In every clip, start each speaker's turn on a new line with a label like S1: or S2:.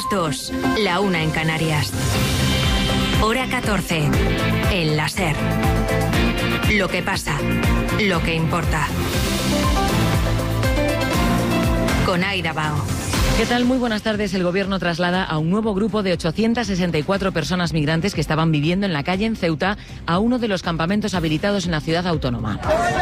S1: 2, la 1 en Canarias. Hora 14, en la SER. Lo que pasa, lo que importa. Con Aida Bao.
S2: ¿Qué tal? Muy buenas tardes. El Gobierno traslada a un nuevo grupo de 864 personas migrantes que estaban viviendo en la calle en Ceuta a uno de los campamentos habilitados en la ciudad autónoma.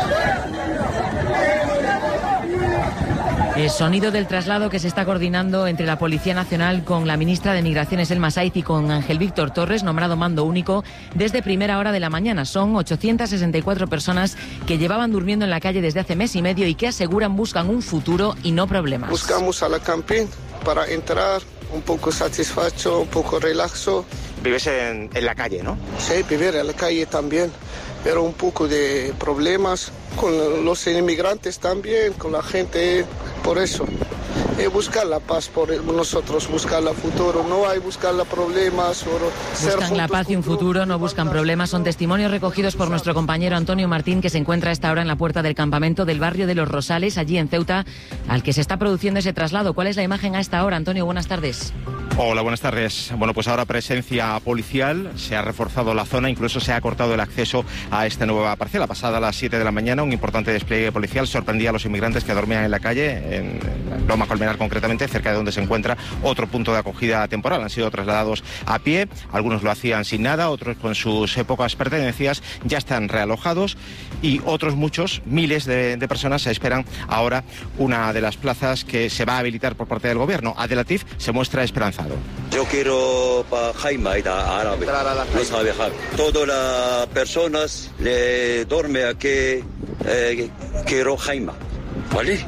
S2: El sonido del traslado que se está coordinando entre la Policía Nacional con la ministra de Migraciones, Elma Saiz, y con Ángel Víctor Torres, nombrado mando único desde primera hora de la mañana. Son 864 personas que llevaban durmiendo en la calle desde hace mes y medio y que aseguran buscan un futuro y no problemas.
S3: Buscamos a la camping para entrar un poco satisfecho, un poco relaxo.
S4: Vives en la calle, ¿no?
S3: Sí, vivir en la calle también, pero un poco de problemas con los inmigrantes también, con la gente, por eso. Buscar la paz por nosotros, buscar el futuro, no hay buscar los problemas.
S2: Buscan la paz y un futuro, no buscan problemas. Son testimonios recogidos por nuestro compañero Antonio Martín, que se encuentra a esta hora en la puerta del campamento del barrio de Los Rosales, allí en Ceuta, al que se está produciendo ese traslado. ¿Cuál es la imagen a esta hora, Antonio? Buenas tardes.
S4: Hola, buenas tardes. Bueno, pues ahora presencia policial, se ha reforzado la zona, incluso se ha cortado el acceso a esta nueva parcela. Pasada las 7 de la mañana, un importante despliegue policial sorprendía a los inmigrantes que dormían en la calle, en Loma Colmenar concretamente, cerca de donde se encuentra otro punto de acogida temporal. Han sido trasladados a pie, algunos lo hacían sin nada, otros con sus pocas pertenencias, ya están realojados y otros muchos, miles de personas se esperan ahora una de las plazas que se va a habilitar por parte del gobierno. Abdelatif se muestra esperanzado.
S5: Yo quiero para Jaime, árabe, no sabe viajar. Todas las personas le duermen aquí, quiero Jaime, ¿vale?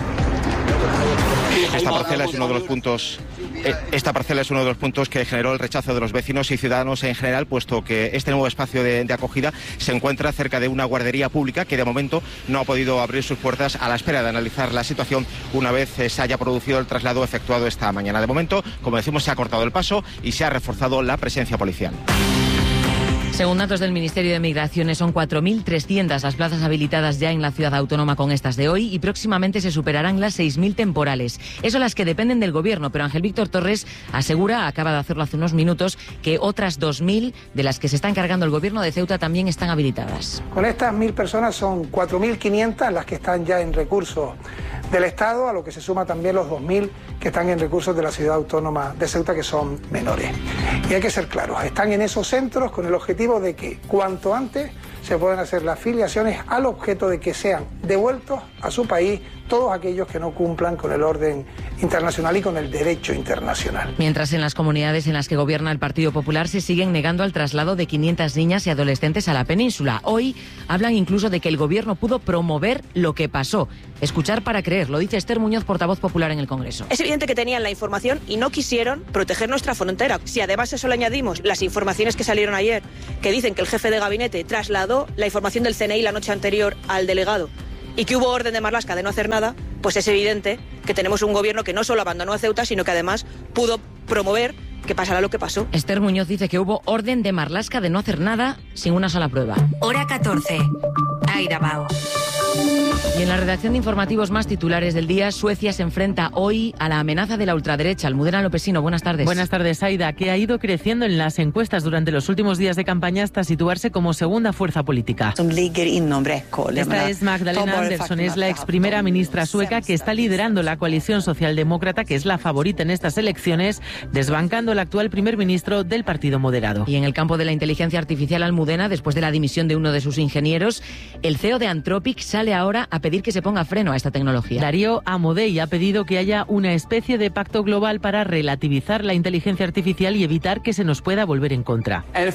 S4: Esta parcela es uno de los puntos. Esta parcela es uno de los puntos que generó el rechazo de los vecinos y ciudadanos en general, puesto que este nuevo espacio de acogida se encuentra cerca de una guardería pública que de momento no ha podido abrir sus puertas a la espera de analizar la situación una vez se haya producido el traslado efectuado esta mañana. De momento, como decimos, se ha cortado el paso y se ha reforzado la presencia policial.
S2: Según datos del Ministerio de Migraciones, son 4.300 las plazas habilitadas ya en la ciudad autónoma con estas de hoy y próximamente se superarán las 6.000 temporales. Eso las que dependen del Gobierno, pero Ángel Víctor Torres asegura, acaba de hacerlo hace unos minutos, que otras 2.000 de las que se está encargando el Gobierno de Ceuta también están habilitadas.
S6: Con estas 1.000 personas son 4.500 las que están ya en recursos del Estado, a lo que se suma también los 2.000 que están en recursos de la ciudad autónoma de Ceuta, que son menores. Y hay que ser claros, están en esos centros con el objetivo de que cuanto antes se puedan hacer las filiaciones al objeto de que sean devueltos a su país todos aquellos que no cumplan con el orden internacional y con el derecho internacional.
S2: Mientras en las comunidades en las que gobierna el Partido Popular se siguen negando al traslado de 500 niñas y adolescentes a la península. Hoy hablan incluso de que el Gobierno pudo promover lo que pasó. Escuchar para creer, lo dice Esther Muñoz, portavoz popular en el Congreso.
S7: Es evidente que tenían la información y no quisieron proteger nuestra frontera. Si además a eso le añadimos las informaciones que salieron ayer, que dicen que el jefe de gabinete trasladó la información del CNI la noche anterior al delegado y que hubo orden de Marlaska de no hacer nada, pues es evidente que tenemos un gobierno que no solo abandonó a Ceuta, sino que además pudo promover que pasara lo que pasó.
S2: Esther Muñoz dice que hubo orden de Marlaska de no hacer nada sin una sola prueba.
S1: Hora 14, Aida Bao.
S2: Y en la redacción de informativos más titulares del día, Suecia se enfrenta hoy a la amenaza de la ultraderecha. Almudena Lopesino, buenas tardes.
S8: Buenas tardes, Aida, que ha ido creciendo en las encuestas durante los últimos días de campaña hasta situarse como segunda fuerza política. Esta es Magdalena Andersson, es la ex primera ministra sueca que está liderando la coalición socialdemócrata, que es la favorita en estas elecciones, desbancando al actual primer ministro del Partido Moderado.
S2: Y en el campo de la inteligencia artificial, Almudena, después de la dimisión de uno de sus ingenieros, el CEO de Anthropic sale ahora a pedir que se ponga freno a esta tecnología.
S8: Darío Amodei ha pedido que haya una especie de pacto global para relativizar la inteligencia artificial y evitar que se nos pueda volver en contra. El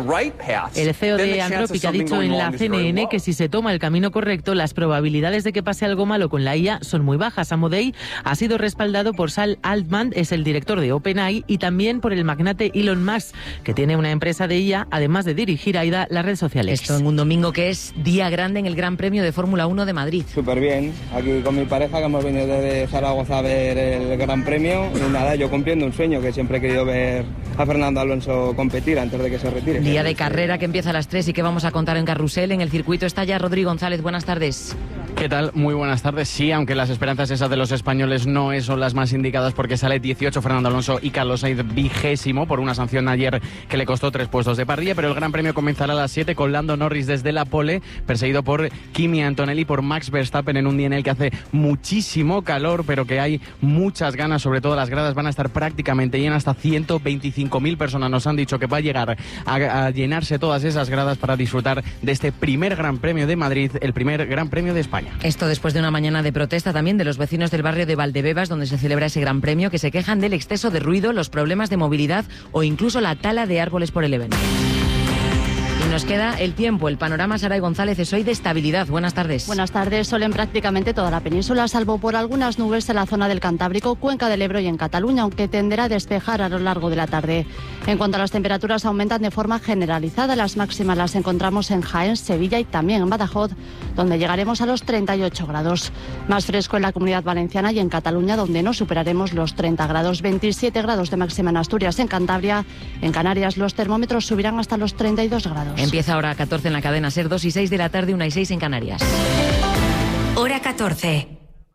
S8: CEO de Anthropic ha dicho en la CNN que si se toma el camino correcto, las probabilidades de que pase algo malo con la IA son muy bajas. Amodei ha sido respaldado por Sam Altman, es el director de OpenAI, y también por el magnate Elon Musk, que tiene una empresa de IA, además de dirigir AIDA, las redes sociales.
S2: Esto en un domingo que es día grande en el Gran Premio de Fórmula 1 de Madrid.
S9: Súper bien, aquí con mi pareja que hemos venido desde Zaragoza a ver el Gran Premio y nada, yo cumpliendo un sueño que siempre he querido ver a Fernando Alonso competir antes de que se retire.
S2: Día de carrera que empieza a las 3 y que vamos a contar en Carrusel. En el circuito está ya Rodrigo González, buenas tardes.
S10: ¿Qué tal? Muy buenas tardes. Sí, aunque las esperanzas esas de los españoles no son las más indicadas porque sale 18 Fernando Alonso y Carlos Sainz 20º por una sanción ayer que le costó 3 puestos de parrilla, pero el Gran Premio comenzará a las 7 con Lando Norris desde la pole, perseguido por Kimi Antonelli, por Max Verstappen en un día en el que hace muchísimo calor, pero que hay muchas ganas, sobre todo las gradas van a estar prácticamente llenas, hasta 125.000 personas nos han dicho que va a llegar a llenarse todas esas gradas para disfrutar de este primer Gran Premio de Madrid, el primer Gran Premio de España.
S2: Esto después de una mañana de protesta también de los vecinos del barrio de Valdebebas, donde se celebra ese Gran Premio, que se quejan del exceso de ruido, los problemas de movilidad o incluso la tala de árboles por el evento. Y nos queda el tiempo. El panorama, Saray González, es hoy de estabilidad. Buenas tardes.
S11: Buenas tardes. Sol en prácticamente toda la península, salvo por algunas nubes en la zona del Cantábrico, Cuenca del Ebro y en Cataluña, aunque tenderá a despejar a lo largo de la tarde. En cuanto a las temperaturas, aumentan de forma generalizada. Las máximas las encontramos en Jaén, Sevilla y también en Badajoz, donde llegaremos a los 38 grados. Más fresco en la Comunidad Valenciana y en Cataluña, donde no superaremos los 30 grados. 27 grados de máxima en Asturias, en Cantabria. En Canarias los termómetros subirán hasta los 32 grados.
S2: Empieza ahora a 14 en la cadena SER, 2 y 6 de la tarde, 1 y 6 en Canarias.
S1: Hora 14.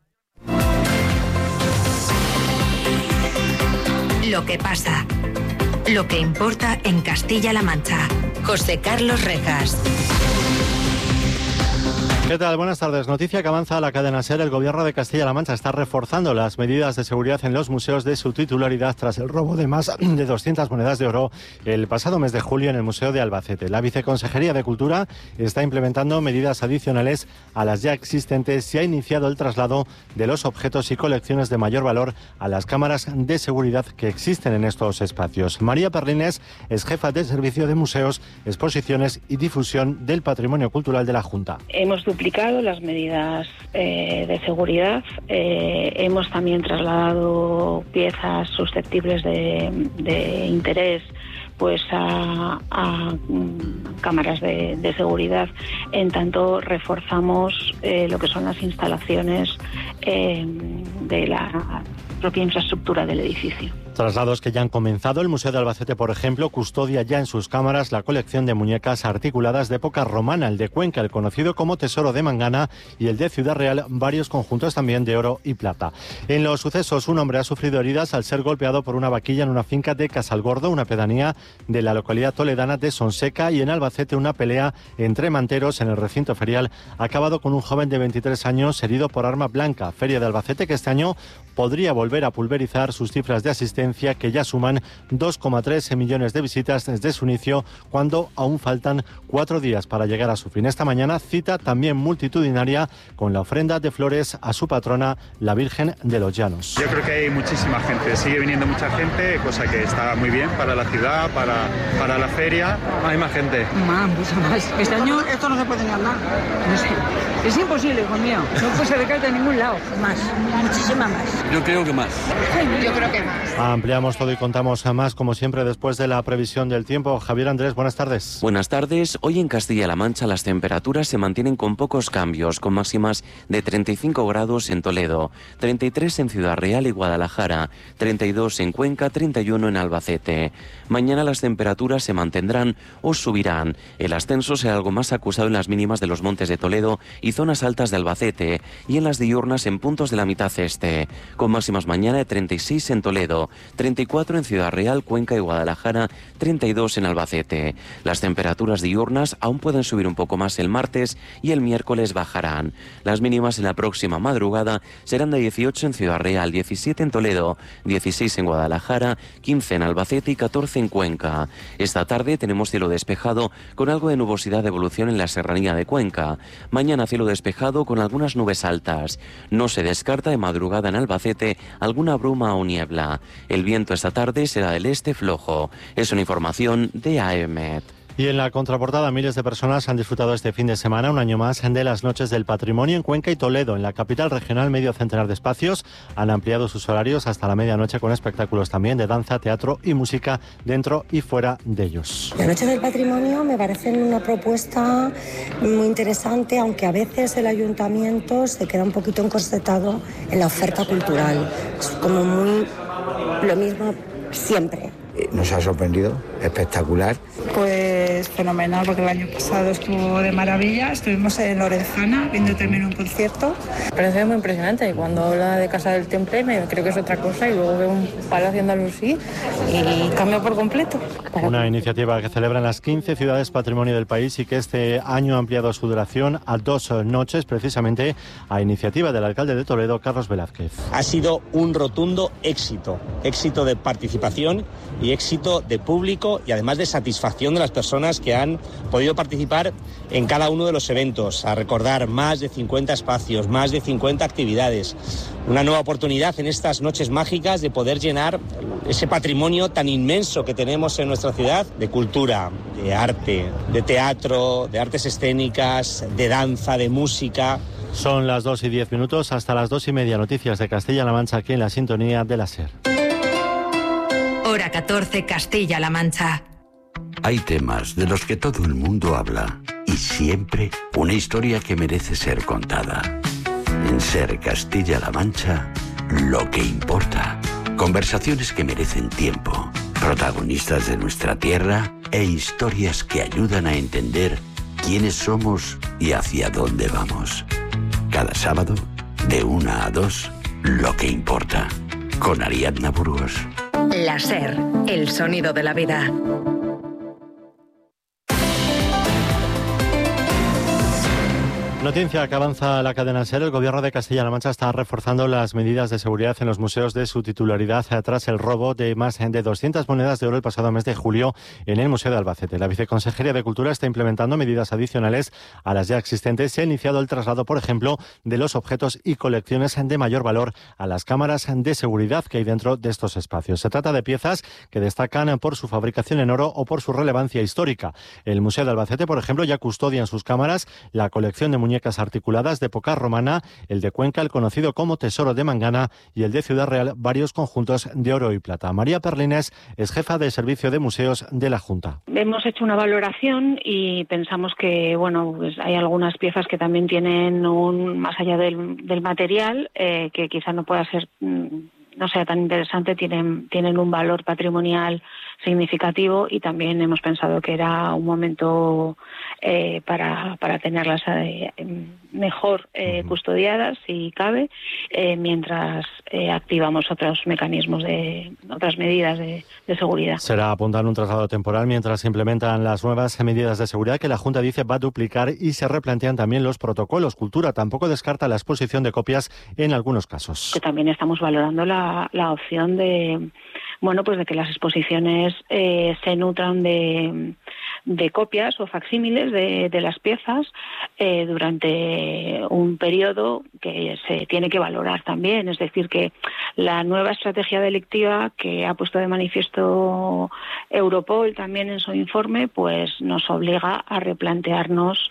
S1: Lo que pasa. Lo que importa en Castilla-La Mancha. José Carlos Rejas.
S12: ¿Qué tal? Buenas tardes. Noticia que avanza a la cadena SER. El Gobierno de Castilla-La Mancha está reforzando las medidas de seguridad en los museos de su titularidad tras el robo de más de 200 monedas de oro el pasado mes de julio en el Museo de Albacete. La Viceconsejería de Cultura está implementando medidas adicionales a las ya existentes y ha iniciado el traslado de los objetos y colecciones de mayor valor a las cámaras de seguridad que existen en estos espacios. María Perlines es jefa de Servicio de Museos, Exposiciones y Difusión del Patrimonio Cultural de la Junta.
S13: Hemos duplicado las medidas de seguridad, hemos también trasladado piezas susceptibles de interés pues a cámaras de seguridad. En tanto reforzamos lo que son las instalaciones de la propia infraestructura del edificio.
S12: Traslados que ya han comenzado. El Museo de Albacete, por ejemplo, custodia ya en sus cámaras la colección de muñecas articuladas de época romana, el de Cuenca, el conocido como Tesoro de Mangana, y el de Ciudad Real, varios conjuntos también de oro y plata. En los sucesos, un hombre ha sufrido heridas al ser golpeado por una vaquilla en una finca de Casalgordo, una pedanía de la localidad toledana de Sonseca, y en Albacete una pelea entre manteros en el recinto ferial ha acabado con un joven de 23 años herido por arma blanca. Feria de Albacete que este año podría volver a pulverizar sus cifras de asistencia, que ya suman 2,3 millones de visitas desde su inicio, cuando aún faltan 4 días para llegar a su fin. Esta mañana cita también multitudinaria con la ofrenda de flores a su patrona, la Virgen de los Llanos.
S14: Yo creo que hay muchísima gente, sigue viniendo mucha gente, cosa que está muy bien para la ciudad, para la feria. Hay más gente.
S15: Mucho más. Este año esto no se puede ni hablar. No sé. Es imposible, hijo mío. No puede ser de a ningún lado. Más. Muchísima más.
S16: Yo creo que más.
S15: Yo creo que más.
S12: Ampliamos todo y contamos a más, como siempre, después de la previsión del tiempo. Javier Andrés, buenas tardes.
S17: Buenas tardes. Hoy en Castilla-La Mancha las temperaturas se mantienen con pocos cambios, con máximas de 35 grados en Toledo, 33 en Ciudad Real y Guadalajara, 32 en Cuenca, 31 en Albacete. Mañana las temperaturas se mantendrán o subirán. El ascenso será algo más acusado en las mínimas de los montes de Toledo y zonas altas de Albacete, y en las diurnas en puntos de la mitad este, con máximas mañana de 36 en Toledo, 34 en Ciudad Real, Cuenca y Guadalajara, 32 en Albacete. Las temperaturas diurnas aún pueden subir un poco más el martes y el miércoles bajarán. Las mínimas en la próxima madrugada serán de 18 en Ciudad Real, 17 en Toledo, 16 en Guadalajara, 15 en Albacete y 14 en Cuenca. Esta tarde tenemos cielo despejado con algo de nubosidad de evolución en la serranía de Cuenca. Mañana cielo despejado con algunas nubes altas. No se descarta de madrugada en Albacete alguna bruma o niebla. El viento esta tarde será del este flojo. Es una información de AEMET.
S12: Y en la contraportada, miles de personas han disfrutado este fin de semana, un año más, de las Noches del Patrimonio en Cuenca y Toledo. En la capital regional, medio centenar de espacios han ampliado sus horarios hasta la medianoche, con espectáculos también de danza, teatro y música dentro y fuera de ellos.
S18: Las Noches del Patrimonio me parecen una propuesta muy interesante, aunque a veces el ayuntamiento se queda un poquito encorsetado en la oferta cultural. Es como muy lo mismo siempre.
S19: Nos ha sorprendido, espectacular.
S18: Pues
S16: es fenomenal porque el año pasado estuvo de maravilla. Estuvimos en Lorenzana viendo también un concierto.
S19: Me parece muy impresionante y cuando habla de Casa del Temple me creo que es otra cosa y luego veo un palacio andalusí y cambia por completo.
S12: Una iniciativa que celebran las 15 ciudades patrimonio del país y que este año ha ampliado su duración a 2 noches, precisamente a iniciativa del alcalde de Toledo, Carlos Velázquez.
S20: Ha sido un rotundo éxito de participación y éxito de público y además de satisfacción de las personas que han podido participar en cada uno de los eventos, a recordar más de 50 espacios, más de 50 actividades. Una nueva oportunidad en estas noches mágicas de poder llenar ese patrimonio tan inmenso que tenemos en nuestra ciudad, de cultura, de arte, de teatro, de artes escénicas, de danza, de música.
S12: Son las 2:10, hasta las 2:30, noticias de Castilla-La Mancha aquí en la sintonía de la SER.
S1: Hora 14, Castilla-La Mancha.
S21: Hay temas de los que todo el mundo habla y siempre una historia que merece ser contada. En SER Castilla-La Mancha, lo que importa. Conversaciones que merecen tiempo, protagonistas de nuestra tierra e historias que ayudan a entender quiénes somos y hacia dónde vamos. Cada sábado, de 1 a 2, lo que importa. Con Ariadna Burgos.
S1: La SER, el sonido de la vida.
S12: Noticia que avanza la cadena SER. El Gobierno de Castilla-La Mancha está reforzando las medidas de seguridad en los museos de su titularidad tras el robo de más de 200 monedas de oro el pasado mes de julio en el Museo de Albacete. La Viceconsejería de Cultura está implementando medidas adicionales a las ya existentes. Se ha iniciado el traslado, por ejemplo, de los objetos y colecciones de mayor valor a las cámaras de seguridad que hay dentro de estos espacios. Se trata de piezas que destacan por su fabricación en oro o por su relevancia histórica. El Museo de Albacete, por ejemplo, ya custodia en sus cámaras la colección de muñecas articuladas de época romana, el de Cuenca, el conocido como Tesoro de Mangana, y el de Ciudad Real, varios conjuntos de oro y plata. María Perlines es jefa de servicio de museos de la Junta.
S13: Hemos hecho una valoración y pensamos que pues hay algunas piezas que también tienen más allá del material, que quizá no pueda ser, no sea tan interesante, tienen un valor patrimonial significativo y también hemos pensado que era un momento para tenerlas mejor custodiadas si cabe, mientras activamos otros mecanismos otras medidas de seguridad.
S12: Será apuntar un traslado temporal mientras se implementan las nuevas medidas de seguridad que la Junta dice va a duplicar y se replantean también los protocolos. Cultura tampoco descarta la exposición de copias en algunos casos.
S13: Que también estamos valorando la opción de que las exposiciones se nutran de copias o facsímiles de las piezas durante un periodo que se tiene que valorar también. Es decir, que la nueva estrategia delictiva que ha puesto de manifiesto Europol también en su informe, pues nos obliga a replantearnos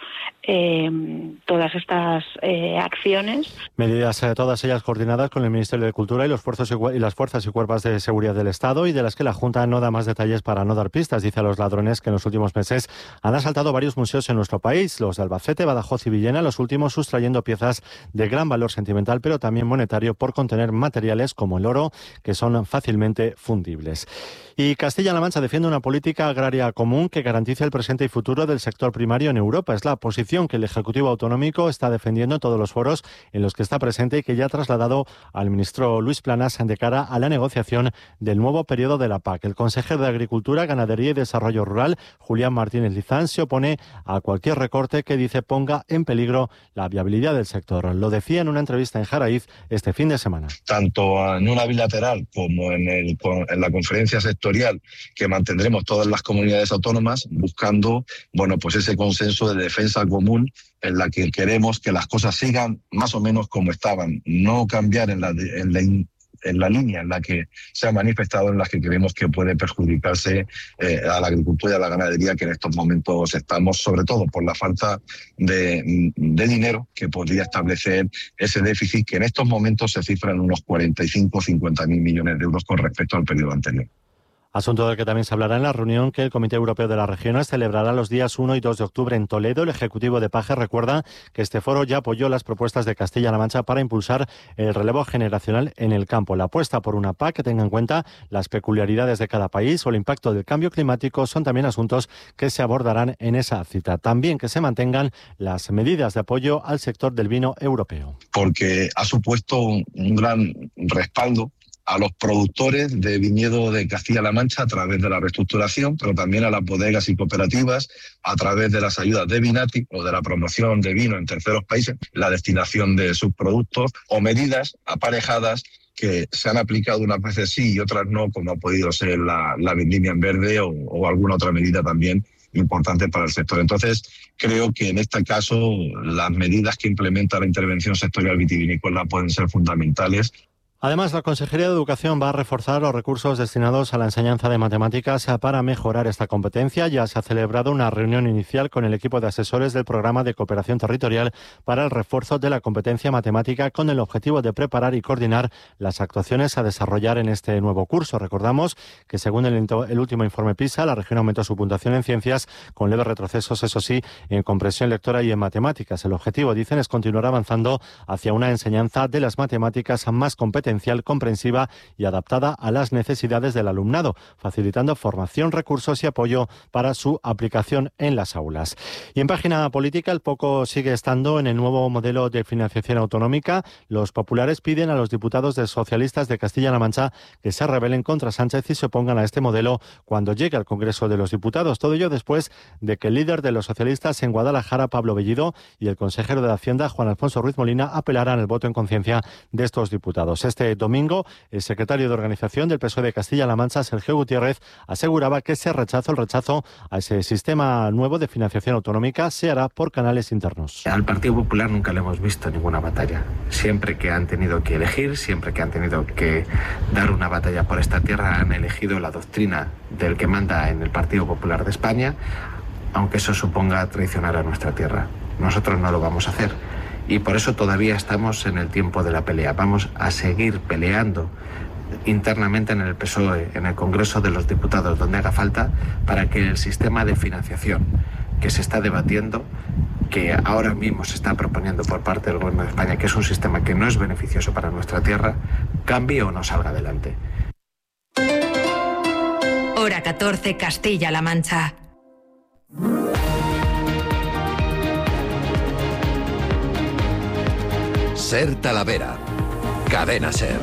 S13: todas estas acciones.
S12: Medidas todas ellas coordinadas con el Ministerio de Cultura y las fuerzas y cuerpos de seguridad del Estado, y de las que la Junta no da más detalles para no dar pistas. Dice a los ladrones que en los últimos meses han asaltado varios museos en nuestro país, los de Albacete, Badajoz y Villena, los últimos sustrayendo piezas de gran valor sentimental, pero también monetario, por contener materiales como el oro, que son fácilmente fundibles. Y Castilla-La Mancha defiende una política agraria común que garantice el presente y futuro del sector primario en Europa. Es la posición que el Ejecutivo Autonómico está defendiendo en todos los foros en los que está presente y que ya ha trasladado al ministro Luis Planas de cara a la negociación del nuevo periodo de la PAC. El consejero de Agricultura, Ganadería y Desarrollo Rural, Julián Martínez Lizán, se opone a cualquier recorte que dice ponga en peligro la viabilidad del sector. Lo decía en una entrevista en Jaraíz este fin de semana.
S22: Tanto en una bilateral como en la conferencia sectorial que mantendremos todas las comunidades autónomas, buscando pues ese consenso de defensa común en la que queremos que las cosas sigan más o menos como estaban, no cambiar en la línea en la que se ha manifestado, en la que creemos que puede perjudicarse a la agricultura y a la ganadería, que en estos momentos estamos, sobre todo por la falta de dinero que podría establecer ese déficit, que en estos momentos se cifra en unos 45 o 50.000 millones de euros con respecto al periodo anterior.
S12: Asunto del que también se hablará en la reunión que el Comité Europeo de las Regiones celebrará los días 1 y 2 de octubre en Toledo. El Ejecutivo de Paje recuerda que este foro ya apoyó las propuestas de Castilla-La Mancha para impulsar el relevo generacional en el campo. La apuesta por una PAC que tenga en cuenta las peculiaridades de cada país o el impacto del cambio climático son también asuntos que se abordarán en esa cita. También que se mantengan las medidas de apoyo al sector del vino europeo.
S22: Porque ha supuesto un gran respaldo a los productores de viñedo de Castilla-La Mancha a través de la reestructuración, pero también a las bodegas y cooperativas a través de las ayudas de Vinati o de la promoción de vino en terceros países, la destinación de sus productos o medidas aparejadas que se han aplicado unas veces sí y otras no, como ha podido ser la vendimia en verde o alguna otra medida también importante para el sector. Entonces, creo que en este caso las medidas que implementa la intervención sectorial vitivinícola pueden ser fundamentales.
S12: Además, la Consejería de Educación va a reforzar los recursos destinados a la enseñanza de matemáticas para mejorar esta competencia. Ya se ha celebrado una reunión inicial con el equipo de asesores del Programa de Cooperación Territorial para el refuerzo de la competencia matemática con el objetivo de preparar y coordinar las actuaciones a desarrollar en este nuevo curso. Recordamos que según el último informe PISA, la región aumentó su puntuación en ciencias con leves retrocesos, eso sí, en comprensión lectora y en matemáticas. El objetivo, dicen, es continuar avanzando hacia una enseñanza de las matemáticas más competente, comprensiva y adaptada a las necesidades del alumnado, facilitando formación, recursos y apoyo para su aplicación en las aulas. Y en página política, el foco sigue estando en el nuevo modelo de financiación autonómica. Los populares piden a los diputados de socialistas de Castilla-La Mancha que se rebelen contra Sánchez y se opongan a este modelo cuando llegue al Congreso de los Diputados. Todo ello después de que el líder de los socialistas en Guadalajara, Pablo Bellido, y el consejero de Hacienda, Juan Alfonso Ruiz Molina, apelaran el voto en conciencia de estos diputados. Este domingo, el secretario de Organización del PSOE de Castilla-La Mancha, Sergio Gutiérrez, aseguraba que el rechazo a ese sistema nuevo de financiación autonómica se hará por canales internos.
S3: Al Partido Popular nunca le hemos visto ninguna batalla. Siempre que han tenido que elegir, siempre que han tenido que dar una batalla por esta tierra, han elegido la doctrina del que manda en el Partido Popular de España, aunque eso suponga traicionar a nuestra tierra. Nosotros no lo vamos a hacer. Y por eso todavía estamos en el tiempo de la pelea. Vamos a seguir peleando internamente en el PSOE, en el Congreso de los Diputados, donde haga falta, para que el sistema de financiación que se está debatiendo, que ahora mismo se está proponiendo por parte del Gobierno de España, que es un sistema que no es beneficioso para nuestra tierra, cambie o no salga adelante.
S1: Hora 14, Castilla-La Mancha.
S5: Ser Talavera. Cadena Ser.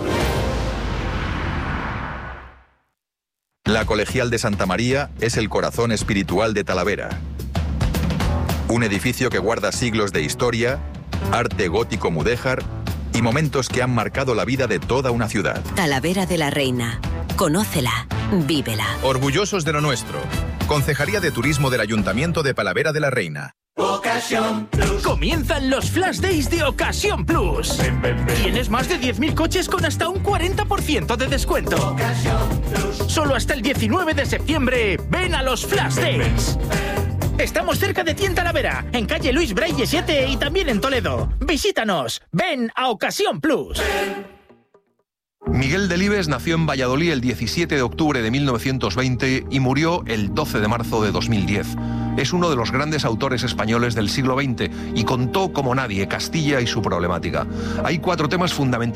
S5: La Colegial de Santa María es el corazón espiritual de Talavera. Un edificio que guarda siglos de historia, arte gótico mudéjar y momentos que han marcado la vida de toda una ciudad.
S23: Talavera de la Reina. Conócela, vívela.
S5: Orgullosos de lo nuestro. Concejalía de Turismo del Ayuntamiento de Talavera de la Reina.
S24: Ocasión Plus. Comienzan los Flash Days de Ocasión Plus. Tienes más de 10.000 coches con hasta un 40% de descuento. Ocasión Plus. Solo hasta el 19 de septiembre. Ven a los Flash Days. Estamos cerca de ti en Talavera, en calle Luis Braille 7 y también en Toledo. Visítanos. Ven a Ocasión Plus.
S5: Miguel Delibes nació en Valladolid el 17 de octubre de 1920 y murió el 12 de marzo de 2010. Es uno de los grandes autores españoles del siglo XX y contó como nadie Castilla y su problemática. Hay 4 temas fundamentales